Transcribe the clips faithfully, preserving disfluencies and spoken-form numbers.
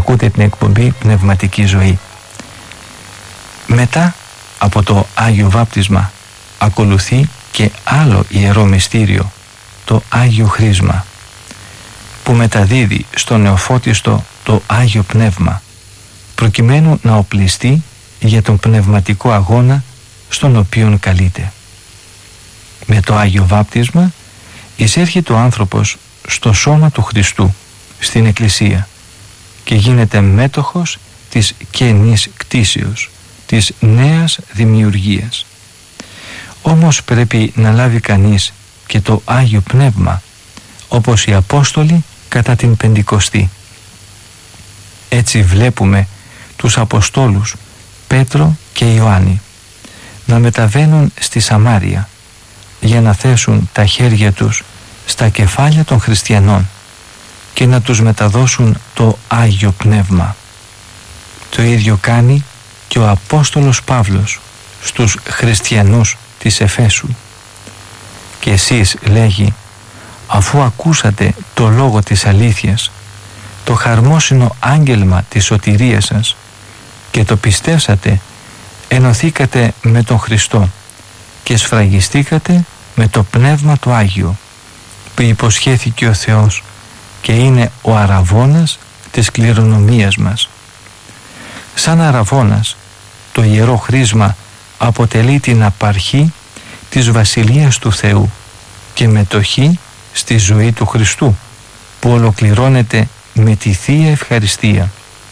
Ακούτε την εκπομπή Πνευματική Ζωή. Μετά από το Άγιο Βάπτισμα ακολουθεί και άλλο ιερό μυστήριο, το Άγιο Χρίσμα, που μεταδίδει στο νεοφώτιστο το Άγιο Πνεύμα, προκειμένου να οπλιστεί για τον πνευματικό αγώνα στον οποίον καλείται. Με το Άγιο Βάπτισμα εισέρχεται ο άνθρωπος στο σώμα του Χριστού, στην Εκκλησία, και γίνεται μέτοχος της καινής κτήσεως, της νέας δημιουργίας. Όμως πρέπει να λάβει κανείς και το Άγιο Πνεύμα, όπως οι Απόστολοι κατά την Πεντηκοστή. Έτσι βλέπουμε τους Αποστόλους Πέτρο και Ιωάννη να μεταβαίνουν στη Σαμάρια για να θέσουν τα χέρια τους στα κεφάλια των χριστιανών και να τους μεταδώσουν το Άγιο Πνεύμα. Το ίδιο κάνει και ο Απόστολος Παύλος στους χριστιανούς της Εφέσου. Και εσείς, λέγει, αφού ακούσατε το λόγο της αλήθειας, το χαρμόσυνο άγγελμα της σωτηρίας σας, και το πιστεύσατε, ενωθήκατε με τον Χριστό και σφραγιστήκατε με το Πνεύμα του Άγιο, που υποσχέθηκε ο Θεός και είναι ο αραβώνας της κληρονομίας μας. Σαν αραβώνας, το Ιερό Χρίσμα αποτελεί την απαρχή της Βασιλείας του Θεού και μετοχή στη ζωή του Χριστού, που ολοκληρώνεται με τη Θεία Ευχαριστία.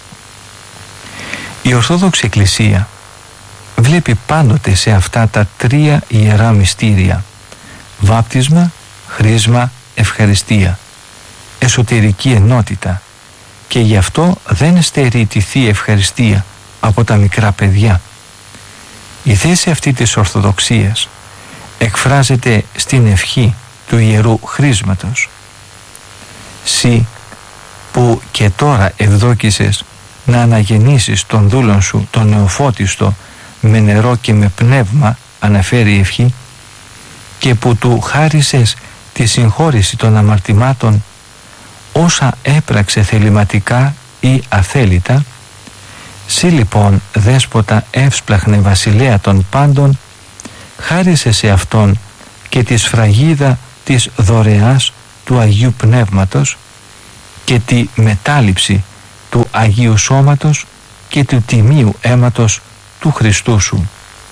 Η Ορθόδοξη Εκκλησία βλέπει πάντοτε σε αυτά τα τρία ιερά μυστήρια, βάπτισμα, χρίσμα, ευχαριστία, εσωτερική ενότητα, και γι' αυτό δεν στερεί τη Θεία Ευχαριστία από τα μικρά παιδιά. Η θέση αυτή της Ορθοδοξίας εκφράζεται στην ευχή του Ιερού Χρίσματος. Συ που και τώρα ευδόκησες να αναγεννήσεις τον δούλον σου τον νεοφώτιστο με νερό και με πνεύμα, αναφέρει η ευχή, και που του χάρισες τη συγχώρηση των αμαρτημάτων όσα έπραξε θεληματικά ή αθέλητα, σύ λοιπόν, δέσποτα εύσπλαχνε βασιλέα των πάντων, χάρισε σε αυτόν και τη σφραγίδα της δωρεάς του Αγίου Πνεύματος και τη μετάληψη του Αγίου Σώματος και του τιμίου αίματος του Χριστού σου.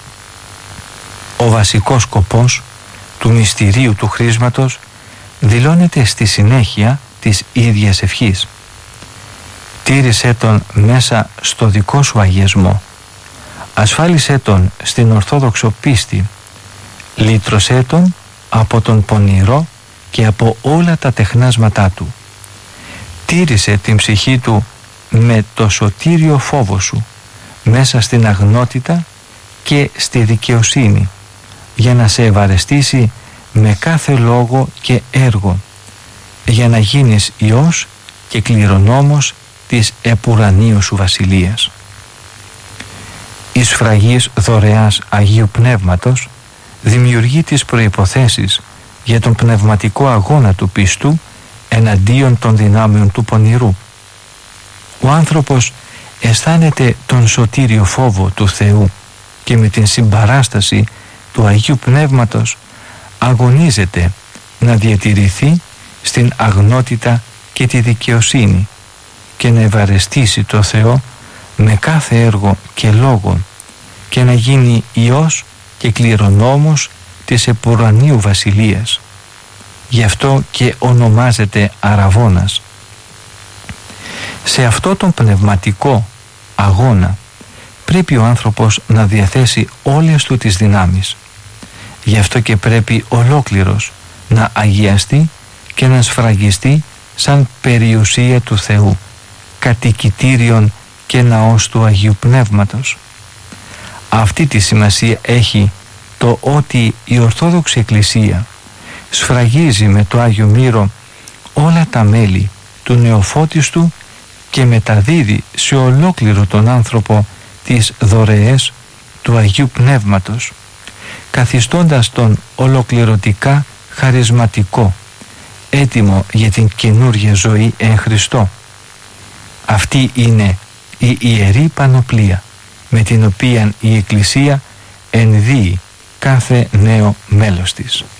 Ο βασικός σκοπός του μυστηρίου του χρίσματος δηλώνεται στη συνέχεια της ίδιας ευχής. Τήρησέ τον μέσα στο δικό σου αγιασμό, ασφάλισέ τον στην ορθόδοξο πίστη, λύτρωσέ τον από τον πονηρό και από όλα τα τεχνάσματά του. Τήρησε την ψυχή του με το σωτήριο φόβο σου, μέσα στην αγνότητα και στη δικαιοσύνη, για να σε ευαρεστήσει με κάθε λόγο και έργο, για να γίνεις Υιός και κληρονόμος της επουρανίου σου βασιλείας. Η σφραγής δωρεάς Αγίου Πνεύματος δημιουργεί τις προϋποθέσεις για τον πνευματικό αγώνα του πιστού εναντίον των δυνάμεων του πονηρού. Ο άνθρωπος αισθάνεται τον σωτήριο φόβο του Θεού και με την συμπαράσταση του Αγίου Πνεύματος αγωνίζεται να διατηρηθεί στην αγνότητα και τη δικαιοσύνη και να ευαρεστήσει το Θεό με κάθε έργο και λόγο και να γίνει Υιός και κληρονόμος της επουρανίου βασιλείας. Γι' αυτό και ονομάζεται αραβώνας. Σε αυτό τον πνευματικό αγώνα πρέπει ο άνθρωπος να διαθέσει όλες του τις δυνάμεις. Γι' αυτό και πρέπει ολόκληρος να αγιαστεί και να σφραγιστεί σαν περιουσία του Θεού, κατοικητήριον και ναός του Αγίου Πνεύματος. Αυτή τη σημασία έχει το ότι η Ορθόδοξη Εκκλησία σφραγίζει με το Άγιο Μύρο όλα τα μέλη του νεοφώτιστου και μεταδίδει σε ολόκληρο τον άνθρωπο τις δωρεές του Αγίου Πνεύματος, καθιστώντας τον ολοκληρωτικά χαρισματικό, έτοιμο για την καινούργια ζωή εν Χριστώ. Αυτή είναι η ιερή πανοπλία με την οποία η Εκκλησία ενδύει κάθε νέο μέλος της.